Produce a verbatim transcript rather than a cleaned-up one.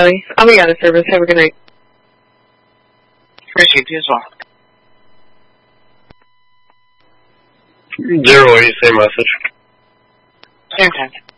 Kelly. I'll be out of service. Have a good night. Appreciate you as well. Zero eight, same message. Same time.